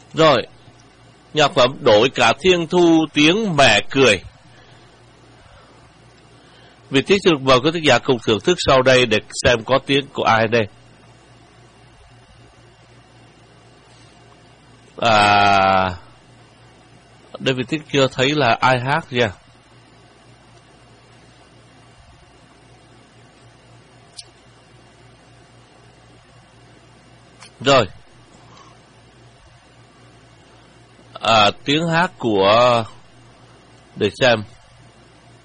Rồi, nhạc phẩm Đổi Cả Thiên Thu Tiếng Mẹ Cười. Vị trí xin được mời quý thính giả cùng thưởng thức sau đây để xem có tiếng của ai đây. Đây vị trí chưa thấy là ai hát nha. Rồi. Tiếng hát của, để xem.